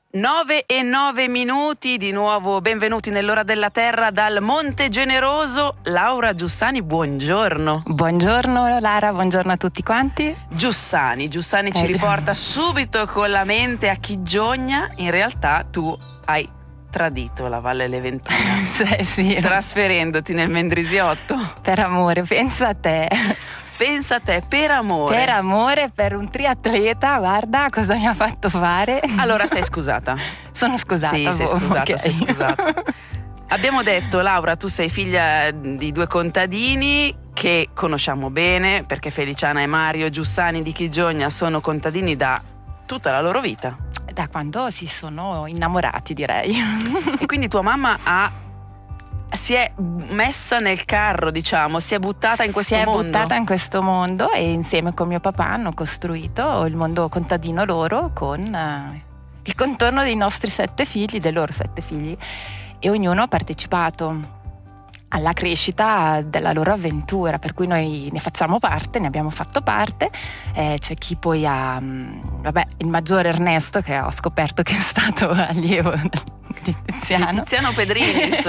9:09 di nuovo, benvenuti nell'ora della terra dal Monte Generoso. Laura Giussani, buongiorno. Buongiorno Lara, buongiorno a tutti quanti. Giussani ci riporta subito con la mente a Chigiogna. In realtà tu hai tradito la Valle Leventina sì, trasferendoti nel Mendrisiotto. Per amore, pensa a te. Pensa a te, per amore. Per amore, per un triatleta, guarda cosa mi ha fatto fare. Allora sei scusata? Sono scusata. Sì, sei scusata, okay. sei scusata. Abbiamo detto, Laura, tu sei figlia di due contadini che conosciamo bene, perché Feliciana e Mario Giussani di Chigiogna sono contadini da tutta la loro vita. Da quando si sono innamorati, direi. E quindi tua mamma si è messa nel carro, diciamo, si è buttata in questo mondo. Si è buttata in questo mondo e insieme con mio papà hanno costruito il mondo contadino loro con il contorno dei nostri 7 figli, dei loro 7 figli, e ognuno ha partecipato alla crescita della loro avventura, per cui noi ne facciamo parte, ne abbiamo fatto parte. C'è chi poi ha, il maggiore Ernesto, che ho scoperto che è stato allievo di Tiziano Pedrinis,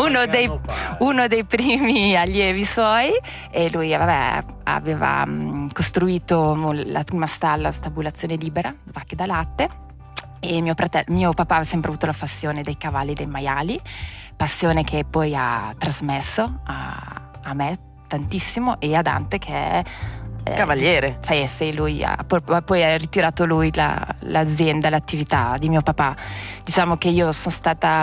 uno dei primi allievi suoi, e lui aveva costruito la prima stalla a stabulazione libera, vacche da latte, e mio papà ha sempre avuto la passione dei cavalli e dei maiali, passione che poi ha trasmesso a me tantissimo e a Dante, che è cavaliere. Sì, lui poi ha ritirato lui l'azienda, l'attività di mio papà. Diciamo che io sono stata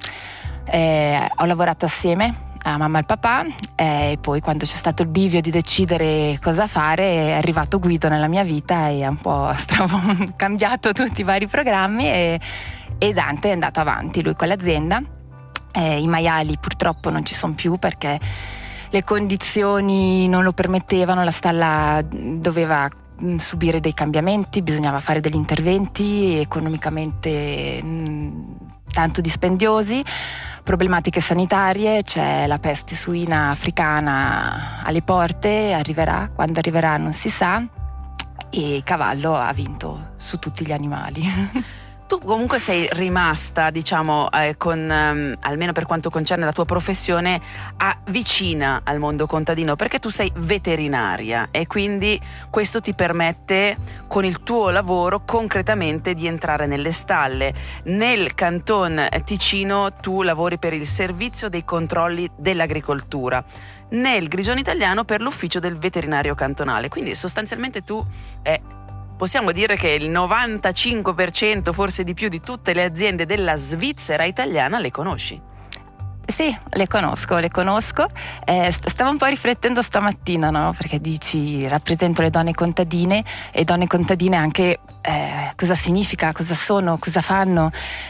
ho lavorato assieme a mamma e al papà, e poi quando c'è stato il bivio di decidere cosa fare è arrivato Guido nella mia vita e ha un po' cambiato tutti i vari programmi, e Dante è andato avanti lui con l'azienda. I maiali purtroppo non ci sono più perché le condizioni non lo permettevano, la stalla doveva subire dei cambiamenti, bisognava fare degli interventi economicamente tanto dispendiosi, problematiche sanitarie, c'è la peste suina africana alle porte, arriverà, quando arriverà non si sa, e Cavallo ha vinto su tutti gli animali. Tu comunque sei rimasta, diciamo, almeno per quanto concerne la tua professione, vicina al mondo contadino, perché tu sei veterinaria e quindi questo ti permette con il tuo lavoro concretamente di entrare nelle stalle. Nel Canton Ticino tu lavori per il servizio dei controlli dell'agricoltura, nel Grigione Italiano per l'ufficio del veterinario cantonale, quindi sostanzialmente tu possiamo dire che il 95%, forse di più, di tutte le aziende della Svizzera italiana le conosci. Sì, le conosco. Stavo un po' riflettendo stamattina, no? Perché dici rappresento le donne contadine, e donne contadine anche cosa significa, cosa sono, cosa fanno,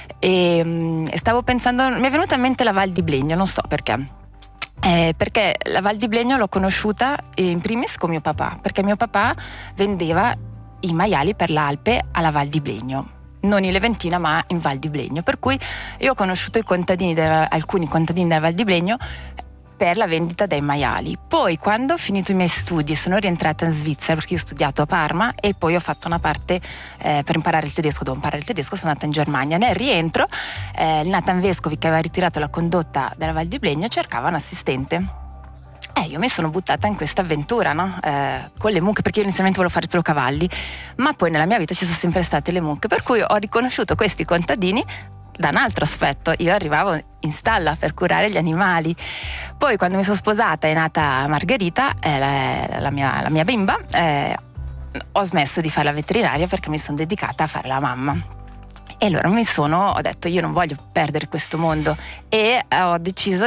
e stavo pensando, mi è venuta in mente la Val di Blegno, non so perché. Perché la Val di Blegno l'ho conosciuta in primis con mio papà, perché mio papà vendeva i maiali per l'Alpe alla Val di Blegno, non in Leventina ma in Val di Blegno, per cui io ho conosciuto alcuni contadini della Val di Blegno per la vendita dei maiali. Poi quando ho finito i miei studi sono rientrata in Svizzera, perché io ho studiato a Parma e poi ho fatto una parte per imparare il tedesco. Dopo imparare il tedesco sono andata in Germania. Nel rientro il Nathan Vescovi, che aveva ritirato la condotta della Val di Blegno, cercava un assistente. Io mi sono buttata in questa avventura, no? Con le mucche, perché io inizialmente volevo fare solo cavalli, ma poi nella mia vita ci sono sempre state le mucche, per cui ho riconosciuto questi contadini da un altro aspetto. Io arrivavo in stalla per curare gli animali. Poi quando mi sono sposata, è nata Margherita, la mia bimba, ho smesso di fare la veterinaria perché mi sono dedicata a fare la mamma. E allora ho detto io non voglio perdere questo mondo, e ho deciso,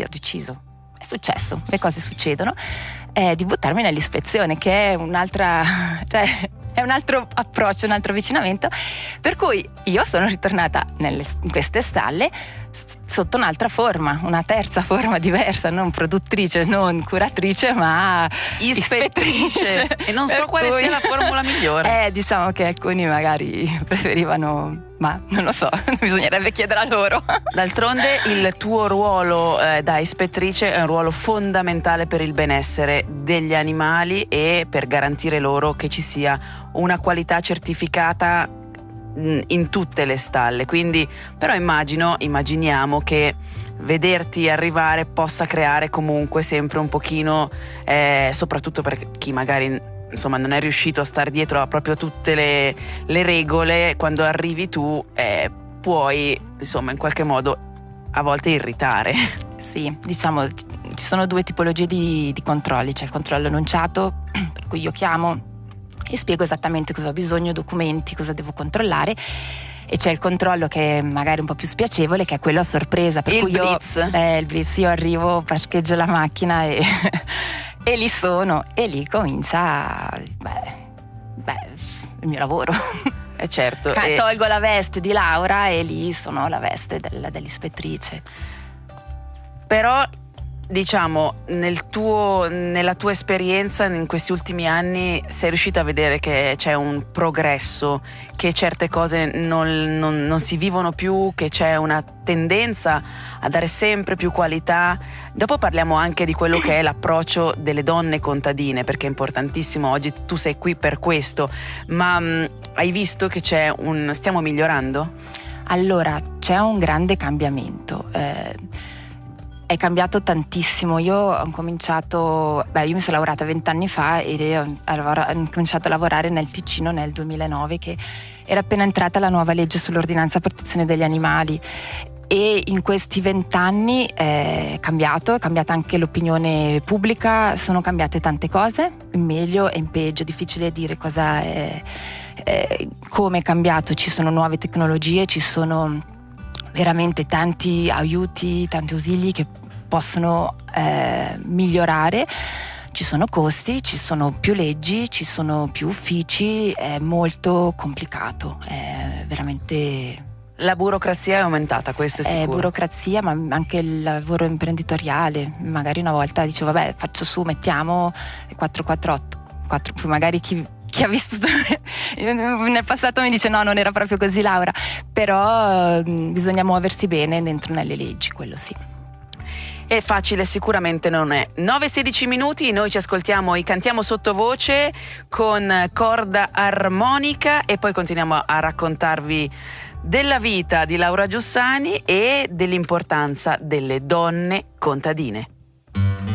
è successo, le cose succedono, di buttarmi nell'ispezione, che è un'altra, è un altro approccio, un altro avvicinamento, per cui io sono ritornata in queste stalle sotto un'altra forma, una terza forma diversa, non produttrice, non curatrice, ma ispettrice. E non so quale sia la formula migliore. Diciamo che alcuni magari preferivano, ma non lo so, bisognerebbe chiedere a loro. D'altronde il tuo ruolo da ispettrice è un ruolo fondamentale per il benessere degli animali e per garantire loro che ci sia una qualità certificata in tutte le stalle, quindi però immaginiamo che vederti arrivare possa creare comunque sempre un pochino, soprattutto per chi magari insomma non è riuscito a star dietro a proprio tutte le regole, quando arrivi tu puoi insomma in qualche modo a volte irritare. Sì, diciamo ci sono due tipologie di controlli. C'è il controllo annunciato, per cui io chiamo e spiego esattamente cosa ho bisogno, documenti, cosa devo controllare, e c'è il controllo che è magari un po' più spiacevole, che è quello a sorpresa, per cui il blitz, io arrivo, parcheggio la macchina e lì sono, e lì comincia il mio lavoro. Certo. Tolgo la veste di Laura e lì sono la veste dell'ispettrice. Però diciamo nella tua esperienza in questi ultimi anni sei riuscita a vedere che c'è un progresso, che certe cose non si vivono più, che c'è una tendenza a dare sempre più qualità? Dopo parliamo anche di quello che è l'approccio delle donne contadine, perché è importantissimo, oggi tu sei qui per questo, ma hai visto che stiamo migliorando? Allora, c'è un grande cambiamento. È cambiato tantissimo. Io ho cominciato, io mi sono laureata 20 anni fa e ho cominciato a lavorare nel Ticino nel 2009, che era appena entrata la nuova legge sull'ordinanza protezione degli animali, e in questi 20 anni è cambiata anche l'opinione pubblica, sono cambiate tante cose, in meglio e in peggio, difficile dire cosa come è cambiato. Ci sono nuove tecnologie, ci sono veramente tanti aiuti, tanti ausili che possono migliorare. Ci sono costi, ci sono più leggi, ci sono più uffici, è molto complicato, è veramente... La burocrazia è aumentata, questo è sicuro. Burocrazia, ma anche il lavoro imprenditoriale. Magari una volta dicevo, faccio su, mettiamo 448, poi magari chi ha visto nel passato mi dice no, non era proprio così, Laura, però bisogna muoversi bene dentro nelle leggi, quello sì. E facile sicuramente non è. 9-16 minuti, noi ci ascoltiamo i Cantiamo Sottovoce con corda armonica e poi continuiamo a raccontarvi della vita di Laura Giussani e dell'importanza delle donne contadine.